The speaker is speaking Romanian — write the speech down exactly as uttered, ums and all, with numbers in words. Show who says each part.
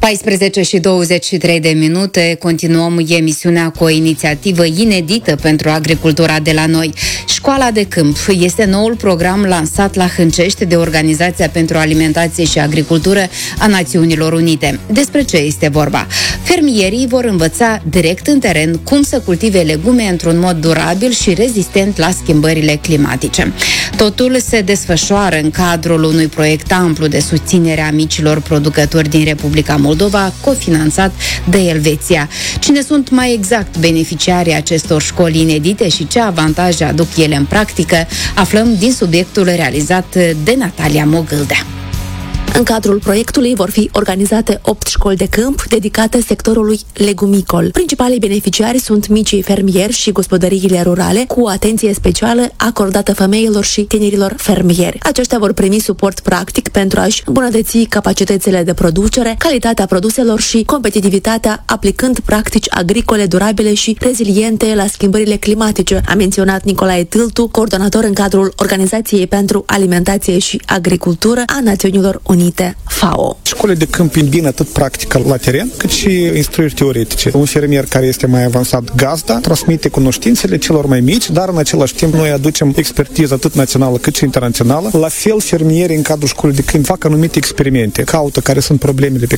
Speaker 1: paisprezece și douăzeci și trei de minute, continuăm emisiunea cu o inițiativă inedită pentru agricultura de la noi. Școala de Câmp este noul program lansat la Hâncești de Organizația pentru Alimentație și Agricultură a Națiunilor Unite. Despre ce este vorba? Fermierii vor învăța direct în teren cum să cultive legume într-un mod durabil și rezistent la schimbările climatice. Totul se desfășoară în cadrul unui proiect amplu de susținere a micilor producători din Republica Moldova, cofinanțat de Elveția. Cine sunt mai exact beneficiarii acestor școli inedite și ce avantaje aduc ele în practică, aflăm din subiectul realizat de Natalia Mogâldea.
Speaker 2: În cadrul proiectului vor fi organizate opt școli de câmp dedicate sectorului legumicol. Principalii beneficiari sunt micii fermieri și gospodăriile rurale, cu atenție specială acordată femeilor și tinerilor fermieri. Aceștia vor primi suport practic pentru a-și îmbunătăți capacitățile de producere, calitatea produselor și competitivitatea, aplicând practici agricole durabile și reziliente la schimbările climatice, a menționat Nicolae Tâltu, coordonator în cadrul Organizației pentru Alimentație și Agricultură a Națiunilor Unite. FAO.
Speaker 3: Școlile de câmp îmbină atât practica la teren, cât și instruiri teoretice. Un fermier care este mai avansat gazda transmite cunoștințele celor mai mici, dar în același timp noi aducem expertiză atât națională cât și internațională. La fel, fermierii în cadrul școlii de câmp fac anumite experimente, caută care sunt problemele pe